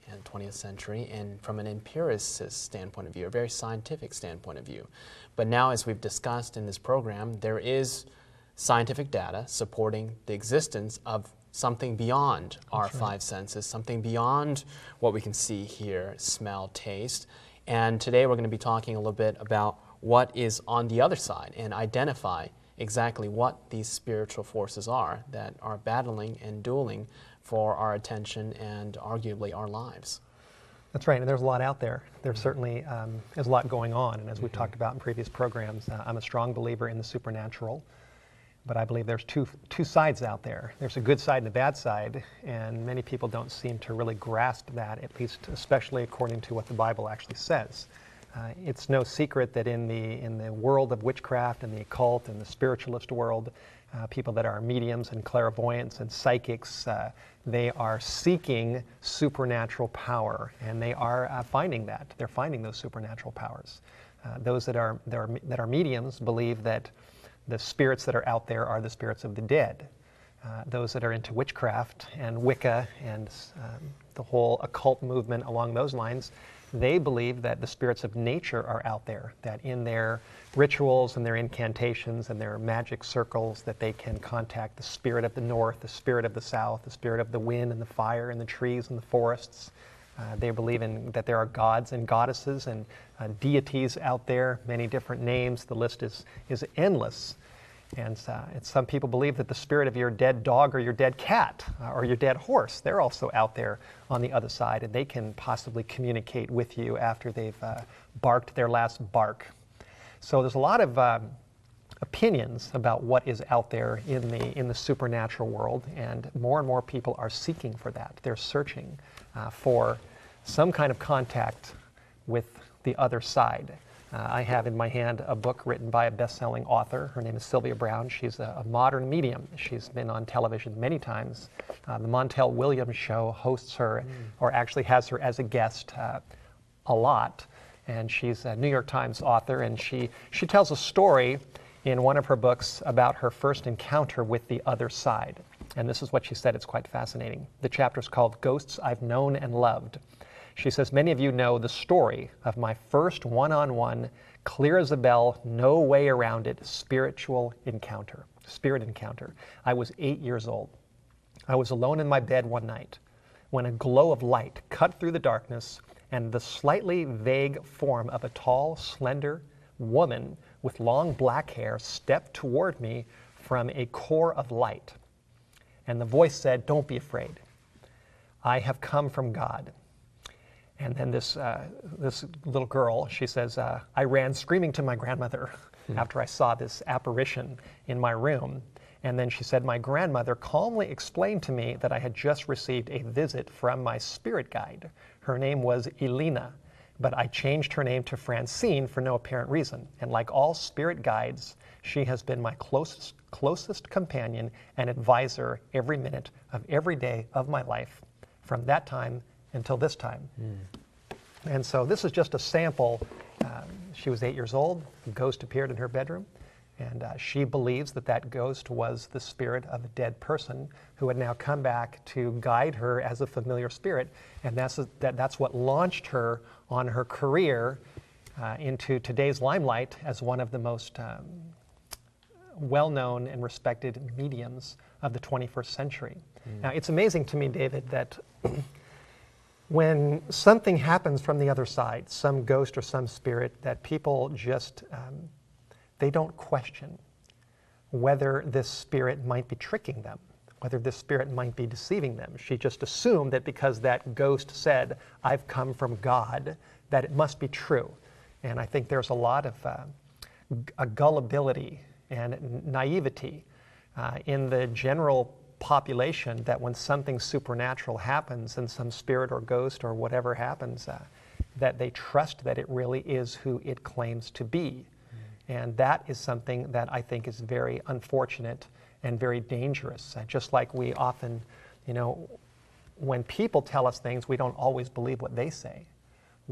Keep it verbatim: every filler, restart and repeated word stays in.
and twentieth century, and from an empiricist standpoint of view, a very scientific standpoint of view. But now, as we've discussed in this program, there is scientific data supporting the existence of something beyond our That's right. five senses, something beyond what we can see, hear, smell, taste. And today we're going to be talking a little bit about what is on the other side and identify exactly what these spiritual forces are that are battling and dueling for our attention and arguably our lives. That's right, and there's a lot out there. There's certainly um, there's a lot going on, and as we've talked about in previous programs, uh, I'm a strong believer in the supernatural, but I believe there's two two sides out there. There's a good side and a bad side, and many people don't seem to really grasp that, at least especially according to what the Bible actually says. Uh, it's no secret that in the in the world of witchcraft and the occult and the spiritualist world, uh, people that are mediums and clairvoyants and psychics, uh, they are seeking supernatural power, and they are uh, finding that. They're finding those supernatural powers. Uh, those that are, that are that are mediums believe that the spirits that are out there are the spirits of the dead. Uh, those that are into witchcraft and Wicca and um, the whole occult movement along those lines, they believe that the spirits of nature are out there, that in their rituals and their incantations and their magic circles that they can contact the spirit of the north, the spirit of the south, the spirit of the wind and the fire and the trees and the forests. Uh, they believe in that there are gods and goddesses and uh, deities out there, many different names. The list is, is endless. And, uh, and some people believe that the spirit of your dead dog or your dead cat uh, or your dead horse, they're also out there on the other side, and they can possibly communicate with you after they've uh, barked their last bark. So there's a lot of um, opinions about what is out there in the, in the supernatural world, and more and more people are seeking for that. They're searching uh, for some kind of contact with the other side. Uh, I have in my hand a book written by a best-selling author. Her name is Sylvia Browne. She's a, a modern medium. She's been on television many times. Uh, the Montel Williams Show hosts her, mm. or actually has her as a guest uh, a lot. And she's a New York Times author, and she, she tells a story in one of her books about her first encounter with the other side. And this is what she said. It's quite fascinating. The chapter is called Ghosts I've Known and Loved. She says, many of you know the story of my first one-on-one, clear as a bell, no way around it, spiritual encounter, spirit encounter. I was eight years old. I was alone in my bed one night when a glow of light cut through the darkness, and the slightly vague form of a tall, slender woman with long black hair stepped toward me from a core of light. And the voice said, "Don't be afraid. I have come from God." And then this, uh, this little girl, she says, uh, I ran screaming to my grandmother hmm. after I saw this apparition in my room. And then she said, my grandmother calmly explained to me that I had just received a visit from my spirit guide. Her name was Elena, but I changed her name to Francine for no apparent reason. And like all spirit guides, she has been my closest, closest companion and advisor every minute of every day of my life from that time until this time. Mm. And so this is just a sample. Um, she was eight years old. A ghost appeared in her bedroom, and uh, she believes that that ghost was the spirit of a dead person who had now come back to guide her as a familiar spirit, and that's, a, that, that's what launched her on her career uh, into today's limelight as one of the most um, well-known and respected mediums of the twenty-first century. Mm. Now, it's amazing to me, David, that when something happens from the other side, some ghost or some spirit, that people just, um, they don't question whether this spirit might be tricking them, whether this spirit might be deceiving them. She just assumed that because that ghost said, I've come from God, that it must be true. And I think there's a lot of uh, a gullibility and naivety uh, in the general population, that when something supernatural happens and some spirit or ghost or whatever happens, uh, that they trust that it really is who it claims to be. Mm. And that is something that I think is very unfortunate and very dangerous. Uh, just like we often, you know, when people tell us things, we don't always believe what they say.